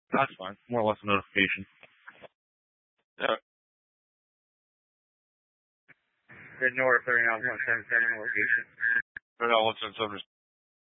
That's fine. More or less a notification. Yeah. Ignore 39.7 location. 39.177